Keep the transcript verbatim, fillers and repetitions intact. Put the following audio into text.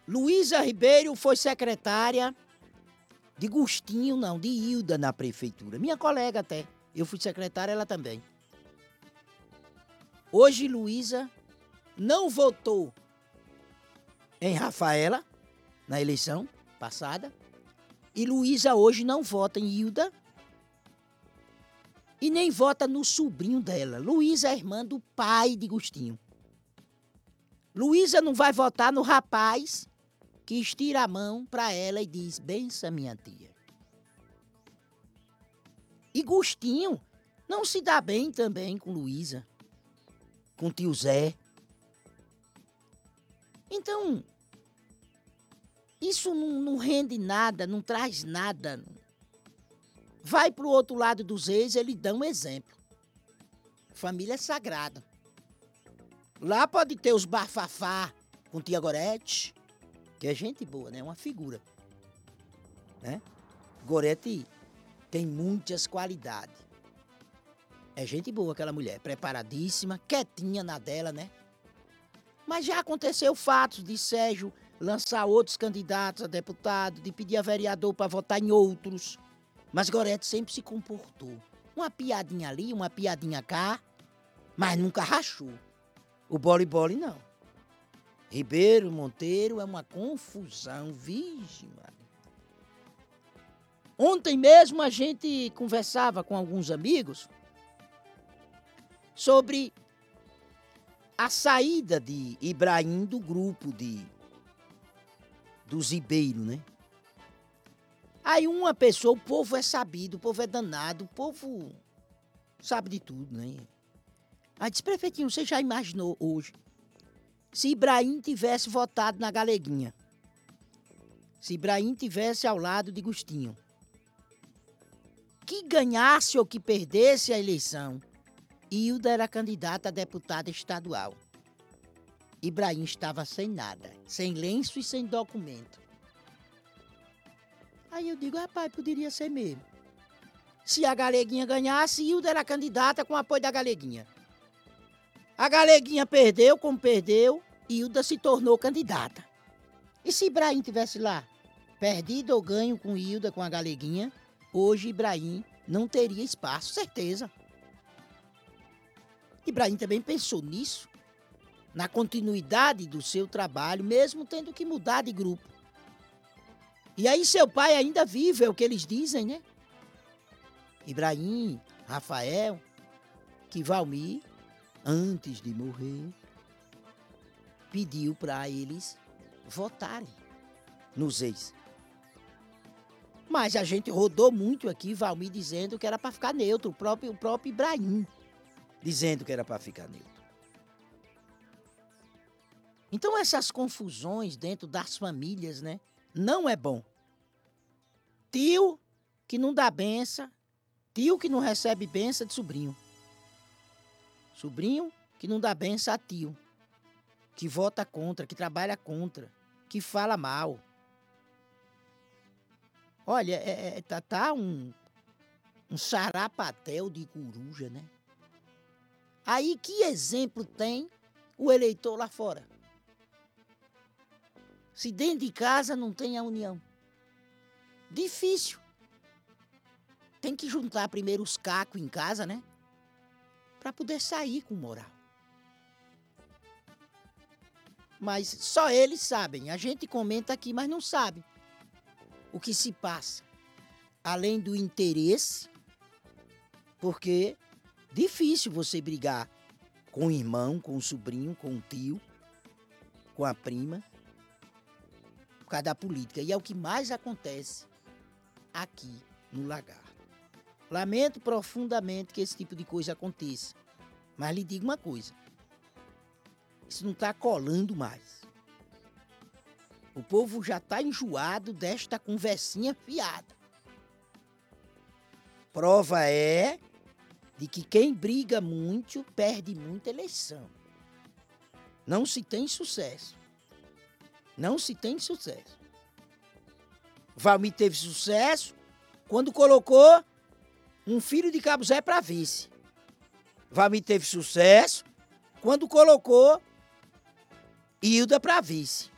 Luísa Ribeiro foi secretária de Gustinho, não, de Hilda na prefeitura. Minha colega até. Eu fui secretária, ela também. Hoje, Luísa não votou em Rafaela na eleição passada. E Luísa hoje não vota em Hilda. E nem vota no sobrinho dela. Luísa é irmã do pai de Gustinho. Luísa não vai votar no rapaz que estira a mão para ela e diz, bença minha tia. E Gustinho não se dá bem também com Luísa, com tio Zé. Então, isso não, não rende nada, não traz nada. Vai para o outro lado dos reis, eles dão um exemplo. Família é sagrada. Lá pode ter os bafafá com tia Gorete, que é gente boa, né? Uma figura. Né? Gorete tem muitas qualidades. É gente boa aquela mulher, preparadíssima, quietinha na dela, né? Mas já aconteceu fatos de Sérgio lançar outros candidatos a deputado, de pedir a vereador para votar em outros. Mas Gorete sempre se comportou. Uma piadinha ali, uma piadinha cá, mas nunca rachou. O bole-bole não. Ribeiro Monteiro é uma confusão, vixe, mano. Ontem mesmo a gente conversava com alguns amigos sobre a saída de Ibrahim do grupo de dos Ribeiro, né? Aí uma pessoa, o povo é sabido, o povo é danado, o povo sabe de tudo, né? Aí disse, prefeitinho, você já imaginou hoje se Ibrahim tivesse votado na Galeguinha? Se Ibrahim tivesse ao lado de Gustinho? Que ganhasse ou que perdesse a eleição, Hilda era candidata a deputada estadual. Ibrahim estava sem nada, sem lenço e sem documento. Aí eu digo, rapaz, poderia ser mesmo. Se a Galeguinha ganhasse, Hilda era candidata com apoio da Galeguinha. A Galeguinha perdeu, como perdeu, Hilda se tornou candidata. E se Ibrahim tivesse lá, perdido ou ganho com Hilda, com a Galeguinha, hoje Ibrahim não teria espaço, certeza. Ibrahim também pensou nisso, na continuidade do seu trabalho, mesmo tendo que mudar de grupo. E aí seu pai ainda vive, é o que eles dizem, né? Ibrahim, Rafael, que Valmir, antes de morrer, pediu para eles votarem nos ex. Mas a gente rodou muito aqui, Valmir dizendo que era para ficar neutro, o próprio, o próprio Ibrahim dizendo que era para ficar neutro. Então essas confusões dentro das famílias, né, não é bom. Tio que não dá benção, tio que não recebe benção de sobrinho. Sobrinho que não dá benção a tio, que vota contra, que trabalha contra, que fala mal. Olha, é, é, tá, tá um, um sarapatel de coruja, né? Aí que exemplo tem o eleitor lá fora? Se dentro de casa não tem a união. Difícil. Tem que juntar primeiro os cacos em casa, né? Para poder sair com moral. Mas só eles sabem. A gente comenta aqui, mas não sabe o que se passa. Além do interesse, porque difícil você brigar com o irmão, com o sobrinho, com o tio, com a prima, por causa da política. E é o que mais acontece aqui no Lagar. Lamento profundamente que esse tipo de coisa aconteça. Mas lhe digo uma coisa. Isso não está colando mais. O povo já está enjoado desta conversinha fiada. Prova é de que quem briga muito perde muita eleição. Não se tem sucesso. Não se tem sucesso. Valmir teve sucesso quando colocou um filho de Cabo Zé para vice. Valmir teve sucesso quando colocou Hilda para vice.